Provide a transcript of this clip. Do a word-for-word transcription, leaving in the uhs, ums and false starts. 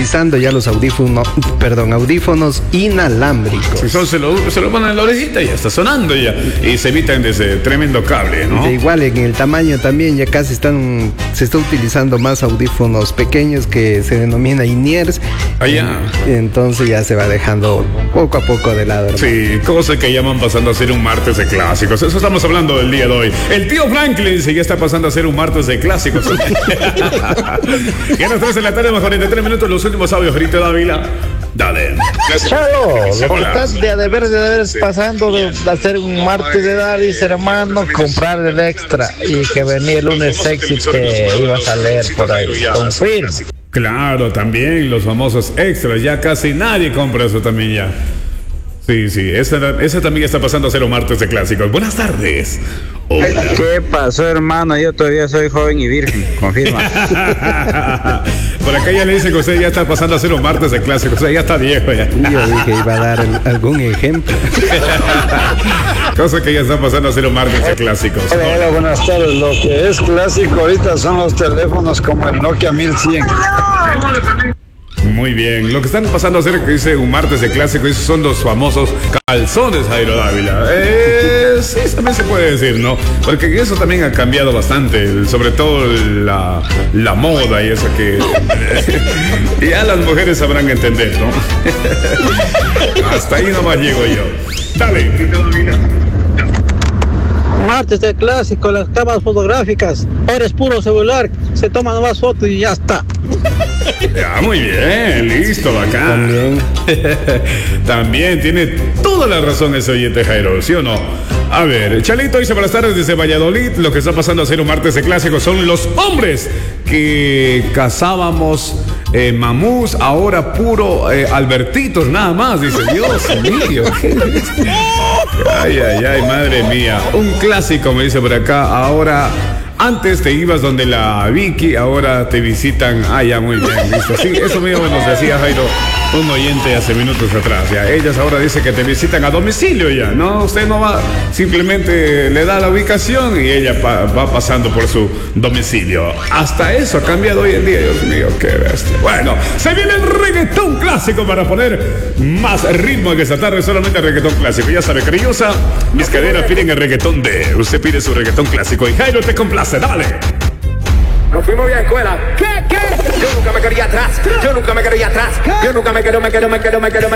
utilizando ya los audífonos, perdón, audífonos inalámbricos. Si son, se, lo, se lo ponen en la orejita y ya está sonando ya. Y se evitan de ese tremendo cable, ¿no? De igual en el tamaño también ya casi están, se está utilizando más audífonos pequeños que se denomina in-ears. Allá. Entonces ya se va dejando poco a poco de lado, hermano. Sí, cosas que ya van pasando a ser un martes de clásicos. Eso estamos hablando del día de hoy. El tío Franklin sí ya está pasando a ser un martes de clásicos. Ya nos traes en la tarde más cuarenta y tres minutos los últimos audios, Grito Dávila. Dale. Chalo, lo que Hola. estás de haber de haber pasando de hacer un martes de Davis, hermano, comprar el extra y que venía el lunes sexy que ibas a leer por ahí. Confirmo. Claro, también los famosos extras. Ya casi nadie compra eso también ya. Sí, sí, esa, esa también está pasando a ser un martes de clásicos. Buenas tardes. Hola. ¿Qué pasó, hermano? Yo todavía soy joven y virgen, confirma. Por acá ya le dicen que usted ya está pasando a ser un martes de clásicos. O sea, ya está viejo ya. Yo dije iba a dar el- algún ejemplo. Cosa que ya está pasando a ser un martes de clásicos. Hola, hola, buenas tardes. Lo que es clásico ahorita son los teléfonos como el Nokia mil cien. Muy bien, lo que están pasando a ser que dice un martes de clásicos, esos son los famosos calzones, Jairo Dávila. Eh, sí, también se puede decir, ¿no? Porque eso también ha cambiado bastante, sobre todo la, la moda y eso que ya las mujeres sabrán entender, ¿no? Hasta ahí nomás llego yo. Dale, Martes de clásico, las cámaras fotográficas. Ahora es puro celular, se toma nomás foto y ya está. ya, muy bien, listo, acá. También. También tiene toda la razón ese oyente Jairo, ¿sí o no? A ver, Chalito dice buenas tardes desde Valladolid. Lo que está pasando a ser un martes de clásicos son los hombres que cazábamos eh, mamús, ahora puro eh, Albertitos, nada más. Dice, Dios mío. Ay, ay, ay, madre mía. Un clásico, me dice por acá. Ahora, antes te ibas donde la Vicky, ahora te visitan. Ah, ya, muy bien, listo. Sí, eso mismo nos decía Jairo, un oyente hace minutos atrás. Ya, ellas ahora dicen que te visitan a domicilio ya, ¿no? Usted no va, simplemente le da la ubicación y ella pa- va pasando por su domicilio. Hasta eso ha cambiado hoy en día, Dios mío, qué bestia. Bueno, se viene el reggaetón clásico para poner más ritmo en esta tarde, solamente reggaetón clásico. Ya sabe, cariñosa, mis caderas piden el reggaetón de... Usted pide su reggaetón clásico y Jairo te complace, dale. Nos fuimos bien a escuela. ¿Qué? ¿Qué? Yo nunca me quería atrás. Yo nunca me quería atrás. Yo nunca me quedo, me quedo, me quedo, me quedo.